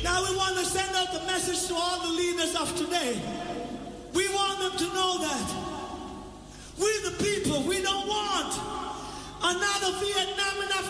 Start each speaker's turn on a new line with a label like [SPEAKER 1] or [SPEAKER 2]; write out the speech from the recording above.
[SPEAKER 1] Now we want to send out the message to all the leaders of today. We want them to know that we the people, we don't want another Vietnam in